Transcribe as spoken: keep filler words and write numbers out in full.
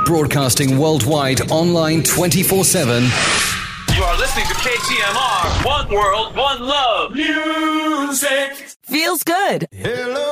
Broadcasting worldwide, online twenty-four seven. You are listening to K T M R. One world, one love. Music. Feels good. Hello.